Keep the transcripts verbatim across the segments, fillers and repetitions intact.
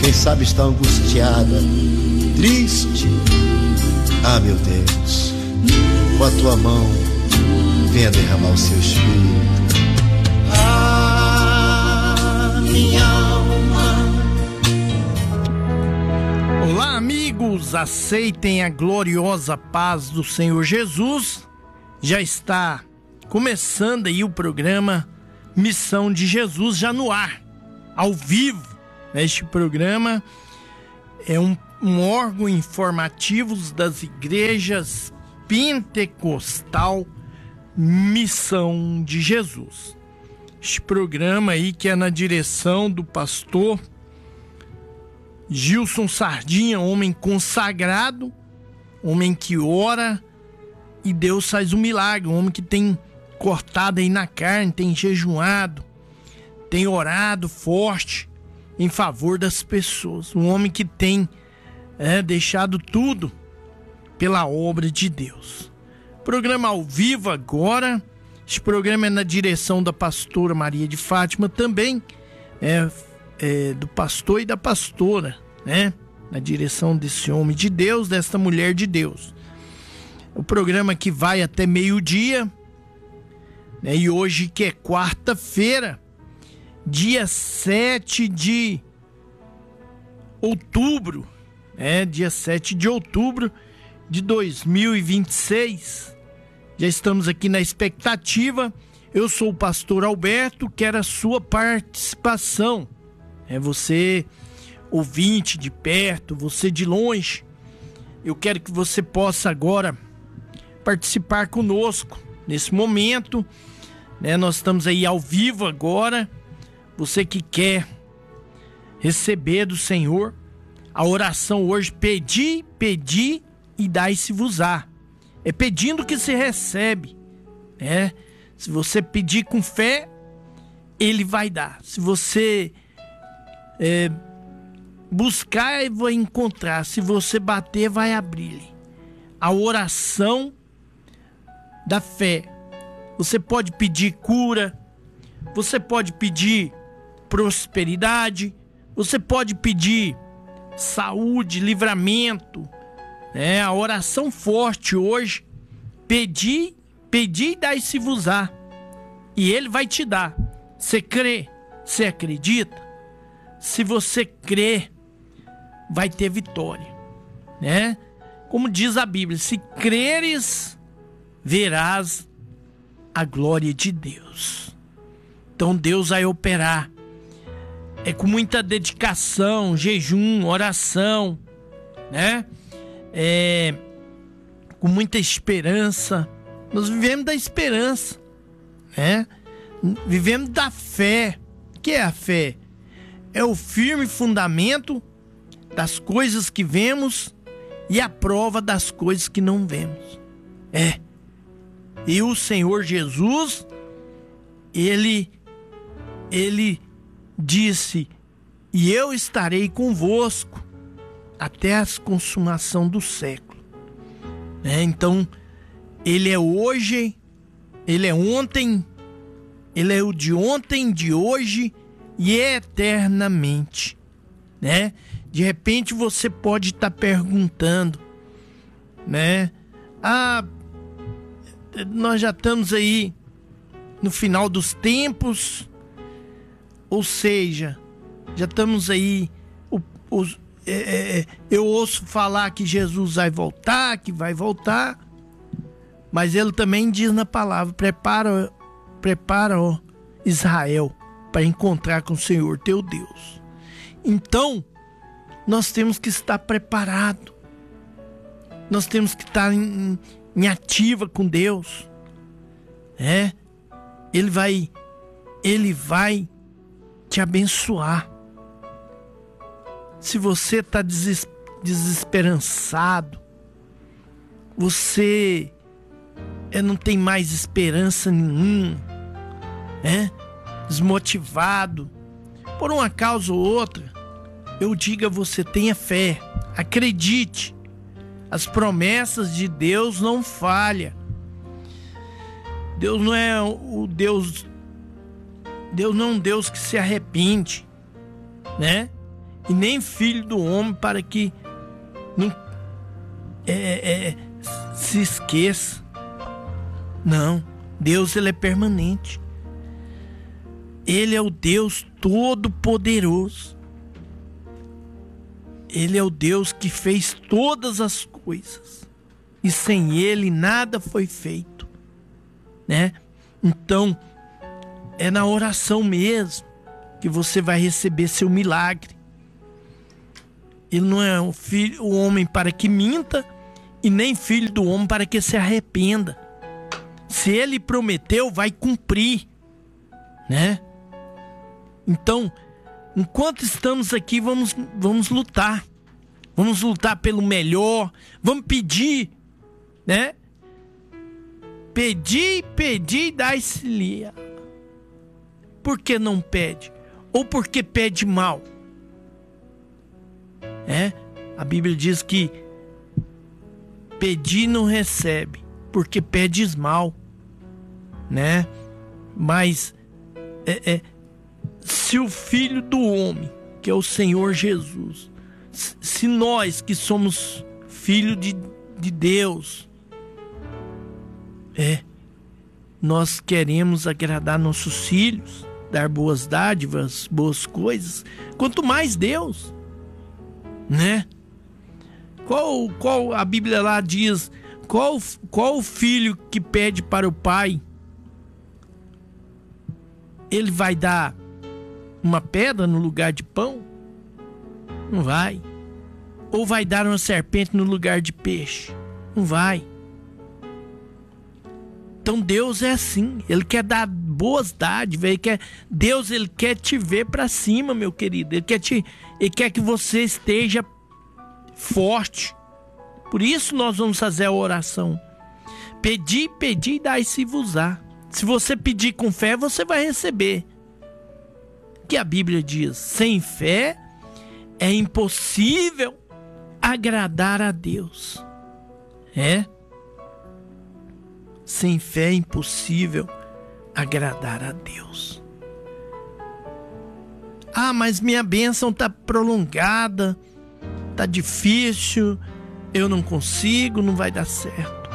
quem sabe está angustiada, triste. Ah, meu Deus, com a tua mão, venha derramar o seu espírito. Ah, minha alma. Olá, amigos, aceitem a gloriosa paz do Senhor Jesus. Já está começando aí o programa Missão de Jesus, já no ar, ao vivo. Este programa é um, um órgão informativo das igrejas pentecostal Missão de Jesus. Este programa aí que é na direção do pastor Gilson Sardinha, homem consagrado, homem que ora e Deus faz um milagre, um homem que tem cortado aí na carne, tem jejuado, tem orado forte em favor das pessoas, um homem que tem é, deixado tudo pela obra de Deus. Programa ao vivo agora. Este programa é na direção da pastora Maria de Fátima, também é, é do pastor e da pastora, né? Na direção desse homem de Deus, desta mulher de Deus. O programa que vai até meio-dia, né? E hoje que é quarta-feira, dia sete de outubro, é, dia sete de outubro de dois mil e vinte e seis. Já estamos aqui na expectativa. Eu sou o pastor Alberto, quero a sua participação. É você, ouvinte de perto, você de longe. Eu quero que você possa agora participar conosco nesse momento, né? Nós estamos aí ao vivo agora. Você que quer receber do Senhor a oração hoje, pedi, pedi e dai-se-vos-á. É pedindo que se recebe, né? Se você pedir com fé, Ele vai dar. Se você é, buscar, vai encontrar. Se você bater, vai abrir. A oração da fé. Você pode pedir cura, você pode pedir prosperidade, você pode pedir saúde, livramento, né? A oração forte hoje, pedi, pedi e dai-se-vos-á, e Ele vai te dar. Você crê? Você acredita? Se você crê, vai ter vitória, né? Como diz a Bíblia, se creres, verás a glória de Deus. Então Deus vai operar. É com muita dedicação, jejum, oração, né? É, com muita esperança. Nós vivemos da esperança, né? Vivemos da fé. O que é a fé? É o firme fundamento das coisas que vemos e a prova das coisas que não vemos. É. E o Senhor Jesus, Ele, Ele disse, e eu estarei convosco até a consumação do século. É, então, Ele é hoje, Ele é ontem, Ele é o de ontem, de hoje e eternamente, né? De repente você pode estar perguntando, né? Ah, nós já estamos aí no final dos tempos, ou seja, já estamos aí, o, o, é, é, eu ouço falar que Jesus vai voltar, que vai voltar, mas Ele também diz na palavra, prepara, prepara, ó, Israel, para encontrar com o Senhor teu Deus. Então, nós temos que estar preparados, nós temos que estar em, em ativa com Deus, é? Ele vai, Ele vai te abençoar. Se você está deses, desesperançado, você é, não tem mais esperança nenhuma, é? Desmotivado, por uma causa ou outra, eu digo a você, tenha fé, acredite, as promessas de Deus não falham. Deus não é o Deus, Deus não é um Deus que se arrepende, né? e nem filho do homem para que não é, é, se esqueça. Não, Deus ele é permanente. Ele é o Deus Todo-Poderoso. Ele é o Deus que fez todas as coisas. E sem Ele nada foi feito, né? Então, é na oração mesmo que você vai receber seu milagre. Ele não é o, filho, o homem para que minta e nem filho do homem para que se arrependa. Se Ele prometeu, vai cumprir, né? Então, enquanto estamos aqui, vamos, vamos lutar. Vamos lutar pelo melhor. Vamos pedir, né? Pedir, pedir, dai-se-lhe. Por que não pede? Ou porque pede mal? É? A Bíblia diz que pedir não recebe, porque pedes mal, né? Mas é... é se o Filho do Homem, que é o Senhor Jesus, se nós que somos filho de, de Deus, é, nós queremos agradar nossos filhos, dar boas dádivas, boas coisas, quanto mais Deus, né? Qual, qual a Bíblia lá diz, qual, qual o filho que pede para o pai, ele vai dar uma pedra no lugar de pão? Não vai. Ou vai dar uma serpente no lugar de peixe? Não vai. Então Deus é assim. Ele quer dar boas dádivas. Ele quer, Deus ele quer te ver para cima, meu querido. Ele quer, te, ele quer que você esteja forte. Por isso nós vamos fazer a oração. Pedi, pedi, dai-se-vos-á. Se você pedir com fé, você vai receber. Que a Bíblia diz, sem fé é impossível agradar a Deus. É? Sem fé é impossível agradar a Deus. Ah, mas minha bênção está prolongada, está difícil, eu não consigo, não vai dar certo.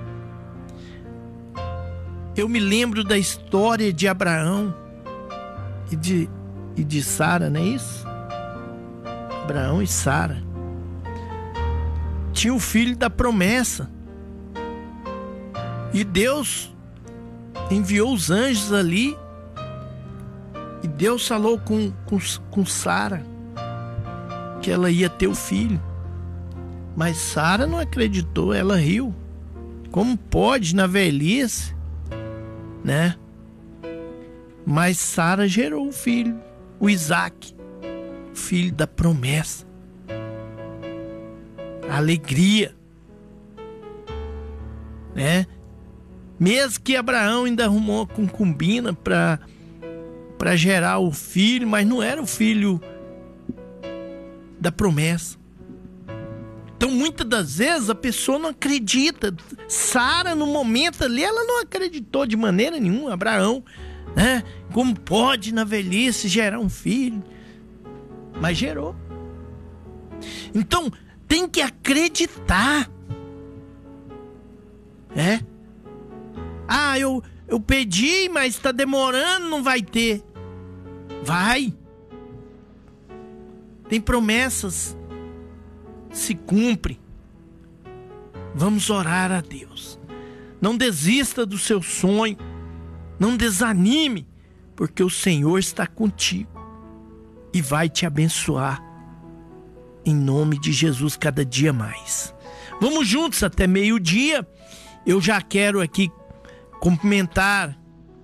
Eu me lembro da história de Abraão e de E de Sara, não é isso? Abraão e Sara. Tinha o filho da promessa. E Deus enviou os anjos ali. E Deus falou com, com, com Sara que ela ia ter o filho. Mas Sara não acreditou, ela riu. Como pode na velhice, né? Mas Sara gerou um filho, o Isaac, filho da promessa. A alegria, né? Mesmo que Abraão ainda arrumou uma concubina para para gerar o filho, mas não era o filho da promessa. Então, muitas das vezes a pessoa não acredita. Sara, no momento ali, ela não acreditou de maneira nenhuma. Abraão, né? Como pode na velhice gerar um filho? Mas gerou. Então tem que acreditar. É? Ah, eu, eu pedi, mas está demorando, não vai ter. Vai. Tem promessas. Se cumpre. Vamos orar a Deus. Não desista do seu sonho. Não desanime, porque o Senhor está contigo e vai te abençoar em nome de Jesus cada dia mais. Vamos juntos até meio-dia. Eu já quero aqui cumprimentar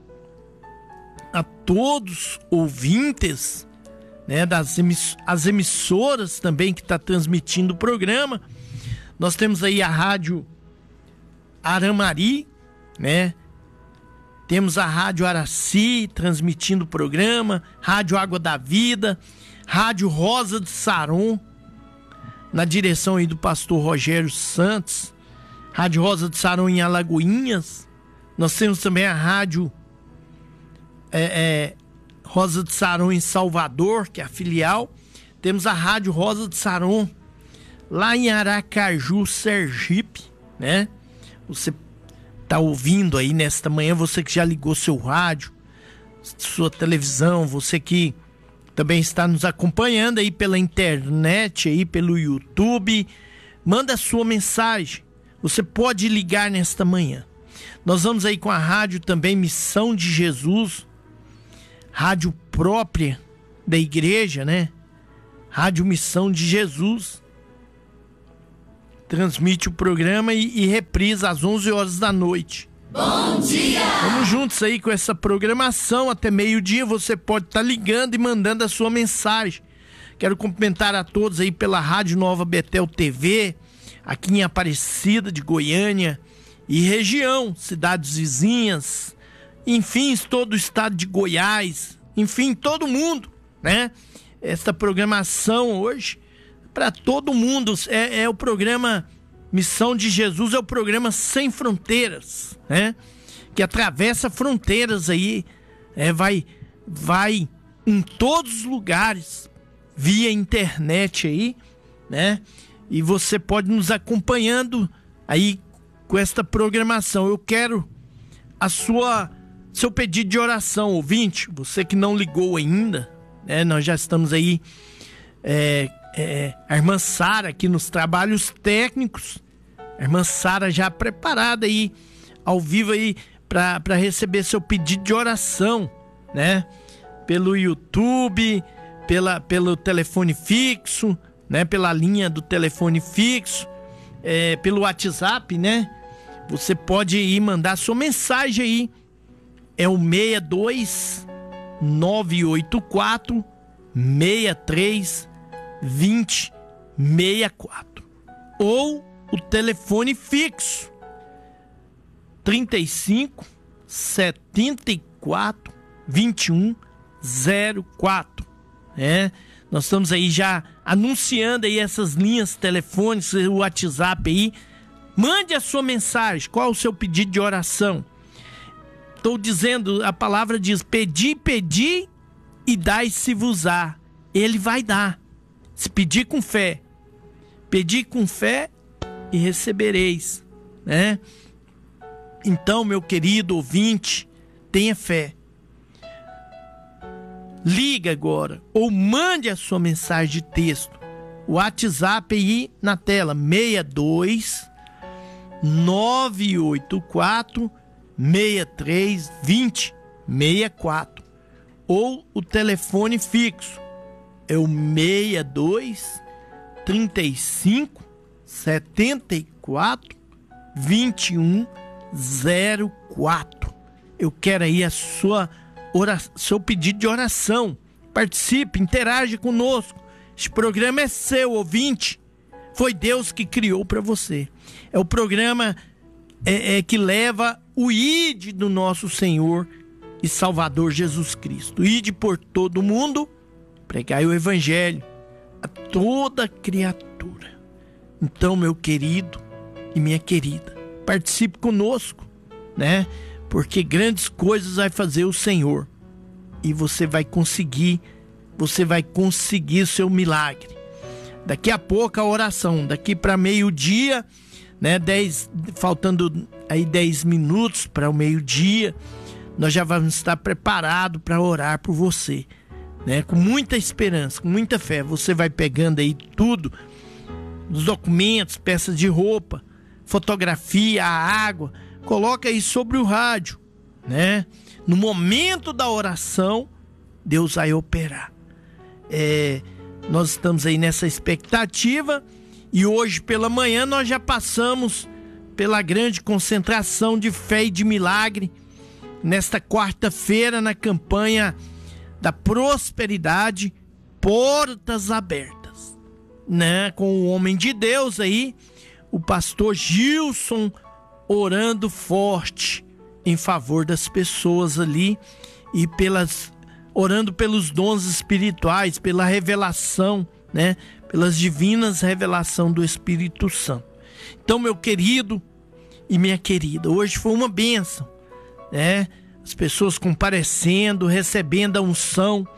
a todos ouvintes, né, das emiss- as emissoras também que está transmitindo o programa. Nós temos aí a Rádio Aramari, né? Temos a Rádio Araci transmitindo o programa, Rádio Água da Vida, Rádio Rosa de Saron, na direção aí do pastor Rogério Santos, Rádio Rosa de Saron em Alagoinhas. Nós temos também a Rádio é, é, Rosa de Saron em Salvador, que é a filial. temos a Rádio Rosa de Saron, lá em Aracaju, Sergipe, né? Você tá ouvindo aí nesta manhã, você que já ligou seu rádio, sua televisão, você que também está nos acompanhando aí pela internet, aí pelo YouTube, manda a sua mensagem. Você pode ligar nesta manhã. Nós vamos aí com a rádio também Missão de Jesus, rádio própria da igreja, né? Rádio Missão de Jesus. Transmite o programa e, e reprisa às onze horas da noite. Bom dia! Vamos juntos aí com essa programação. Até meio-dia você pode estar tá ligando e mandando a sua mensagem. Quero cumprimentar a todos aí pela Rádio Nova Betel T V, aqui em Aparecida de Goiânia e região, cidades vizinhas, enfim, todo o estado de Goiás, enfim, todo mundo, né? Esta programação hoje para todo mundo é, é o programa Missão de Jesus, é o programa Sem Fronteiras, né? Que atravessa fronteiras aí, é, vai, vai em todos os lugares via internet aí, né? E você pode nos acompanhando aí com esta programação. Eu quero a sua seu pedido de oração, ouvinte, você que não ligou ainda, né? Nós já estamos aí, é, é, a irmã Sara aqui nos trabalhos técnicos, a irmã Sara já preparada aí, ao vivo aí, para receber seu pedido de oração, né? Pelo YouTube, pela, pelo telefone fixo, né? Pela linha do telefone fixo, é, pelo WhatsApp, né? Você pode ir mandar sua mensagem aí, é o seis dois nove oito quatro seis três dois zero seis quatro ou o telefone fixo trinta e cinco, setenta e quatro, vinte e um, zero quatro, né? Nós estamos aí já anunciando aí essas linhas telefônicas, o WhatsApp aí. Mande a sua mensagem, qual o seu pedido de oração? Estou dizendo, a palavra diz, pedi, pedi e dai-se-vos-á. Ele vai dar, se pedir com fé. Pedir com fé e recebereis, né? Então, meu querido ouvinte, tenha fé. Liga agora ou mande a sua mensagem de texto. O WhatsApp aí na tela, seis dois nove oito quatro seis três dois zero seis quatro ou o telefone fixo é o seis dois trinta e cinco setenta e quatro vinte e um zero quatro. Eu quero aí a sua oração, seu pedido de oração. Participe, interage conosco. Este programa é seu, ouvinte. Foi Deus que criou para você. É o programa é, é, que leva o I D do nosso Senhor e Salvador Jesus Cristo. I D por todo mundo, pregai o Evangelho a toda criatura. Então, meu querido e minha querida, participe conosco, né? Porque grandes coisas vai fazer o Senhor e você vai conseguir, você vai conseguir seu milagre. Daqui a pouco a oração, daqui para meio-dia, né? Dez, faltando aí dez minutos para o meio-dia, nós já vamos estar preparados para orar por você, né? Com muita esperança, com muita fé. Você vai pegando aí tudo, os documentos, peças de roupa, fotografia, a água, coloca aí sobre o rádio, né? No momento da oração, Deus vai operar. É, nós estamos aí nessa expectativa e hoje pela manhã nós já passamos pela grande concentração de fé e de milagre nesta quarta-feira na campanha da prosperidade, portas abertas, né? Com o homem de Deus aí, o pastor Gilson, orando forte em favor das pessoas ali e pelas, orando pelos dons espirituais, pela revelação, né? Pelas divinas revelações do Espírito Santo. Então, meu querido e minha querida, hoje foi uma bênção, né? As pessoas comparecendo, recebendo a unção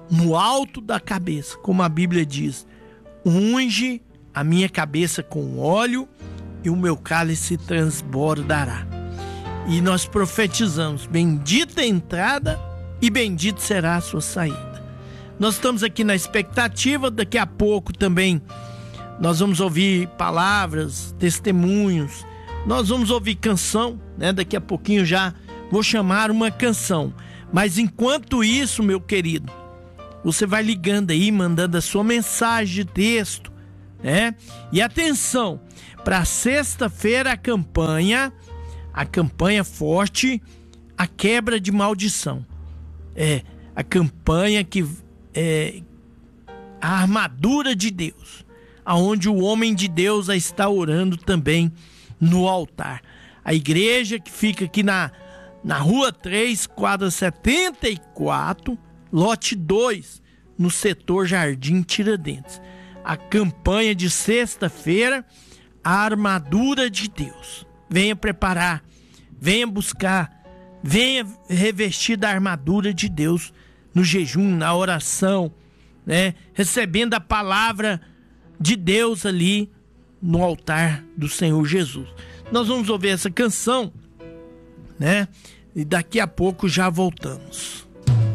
no alto da cabeça, como a Bíblia diz: unge a minha cabeça com óleo e o meu cálice transbordará. E nós profetizamos: bendita a entrada e bendito será a sua saída. Nós estamos aqui na expectativa. Daqui a pouco também nós vamos ouvir palavras, testemunhos, nós vamos ouvir canção, né? Daqui a pouquinho já vou chamar uma canção. Mas enquanto isso, meu querido, você vai ligando aí, mandando a sua mensagem de texto, né? E atenção, para sexta-feira a campanha, a campanha forte, a quebra de maldição. É, a campanha que é a armadura de Deus, aonde o homem de Deus a está orando também no altar. A igreja que fica aqui na, na Rua três, quadra setenta e quatro, lote dois, no setor Jardim Tiradentes. A campanha de sexta-feira, a armadura de Deus. Venha preparar, venha buscar, venha revestir da armadura de Deus no jejum, na oração, né? Recebendo a palavra de Deus ali no altar do Senhor Jesus. Nós vamos ouvir essa canção, né? E daqui a pouco já voltamos.